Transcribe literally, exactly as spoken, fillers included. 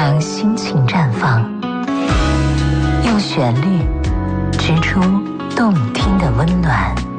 让心情绽放，用旋律织出动听的温暖。